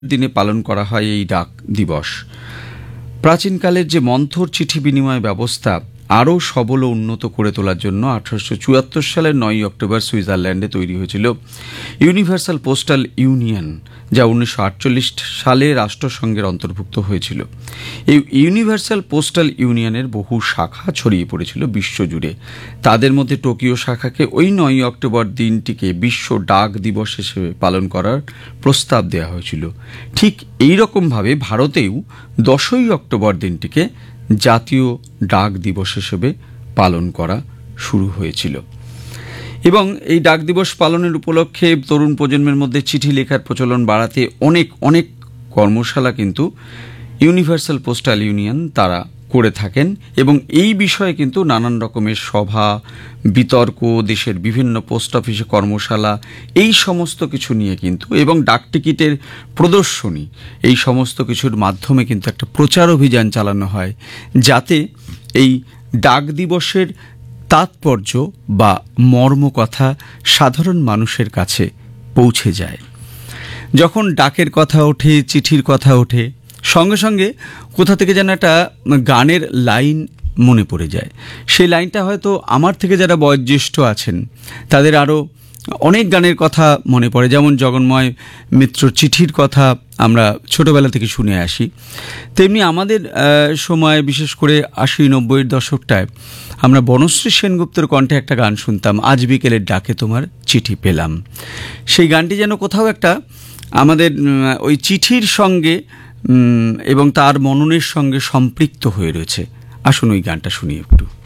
দিনে পালন করা হয় এই ডাক দিবস। প্রাচীনকালের যে মন্থর চিঠি বিনিময় ব্যবস্থা আরও সবল ও উন্নত করে তোলার জন্য 1874 সালের 9 অক্টোবর সুইজারল্যান্ডে তৈরি হয়েছিল ইউনিভার্সাল পোস্টাল ইউনিয়ন, যা 1948 সালে রাষ্ট্রসংঘের অন্তর্ভুক্ত হয়েছিল। এই ইউনিভার্সাল পোস্টাল ইউনিয়নের বহু শাখা ছড়িয়ে পড়েছিল বিশ্বজুড়ে। তাদের মধ্যে টোকিও শাখাকে ওই 9 অক্টোবর দিনটিকে বিশ্ব ডাক দিবস হিসেবে পালন করার প্রস্তাব দেওয়া হয়েছিল। ঠিক এই রকমভাবে ভারতেও 10ই অক্টোবর দিনটিকে জাতীয় ডাক দিবস হিসেবে পালন করা শুরু হয়েছিল। এবং এই ডাক দিবস পালনের উপলক্ষে তরুণ প্রজন্মের মধ্যে চিঠি লেখার প্রচলন বাড়াতে অনেক কর্মশালা কিন্তু ইউনিভার্সাল পোস্টাল ইউনিয়ন তারা করে থাকেন। এবং এই বিষয়ে কিন্তু নানান রকমের সভা, বিতর্ক, দেশের বিভিন্ন পোস্ট অফিসে কর্মশালা, এই সমস্ত কিছু নিয়ে কিন্তু, এবং ডাকটিকিটের প্রদর্শনী, এই সমস্ত কিছুর মাধ্যমে কিন্তু একটা প্রচার অভিযান চালানো হয়, যাতে এই ডাক দিবসের তাৎপর্য বা মর্মকথা সাধারণ মানুষের কাছে পৌঁছে যায়। যখন ডাকের কথা ওঠে, চিঠির কথা ওঠে, সঙ্গে সঙ্গে কোথা থেকে যেন একটা গানের লাইন মনে পড়ে যায়। সেই লাইনটা হয়তো আমার থেকে যারা বয়োজ্যেষ্ঠ আছেন তাদের আরও অনেক গানের কথা মনে পড়ে। যেমন জগন্ময় মিত্র চিঠির কথা আমরা ছোটোবেলা থেকে শুনে আসি, তেমনি আমাদের সময় বিশেষ করে 80-90-এর দশকটায় আমরা বনশ্রী সেনগুপ্তের কণ্ঠে একটা গান শুনতাম, আজ বিকেলের ডাকে তোমার চিঠি পেলাম। সেই গানটি যেন কোথাও একটা আমাদের ওই চিঠির সঙ্গে এবং তার মননের সঙ্গে সম্পৃক্ত হয়ে রয়েছে। আসুন ওই গানটা শুনি একটু।